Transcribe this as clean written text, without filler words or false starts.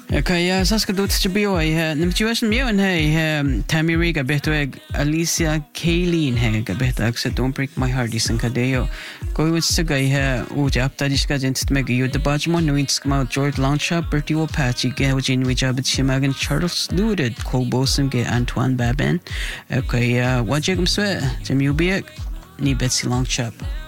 Kaya saskadot sa bio ay namtiwas miyo ay Tammy Ray gabetweg Alicia Kaylin he gabetag sa Don't Break My Heart isang kadeo. Koi wits sa gay uja apta diska jent meg yu the bajmo no ins kama George Launcha Bertie Patchy ge wajin wijabit shimagan Charles Looted Kolbosum ge Antoine Babin. Kaya wajegum swe jamiubiek ni Betsy Longchop.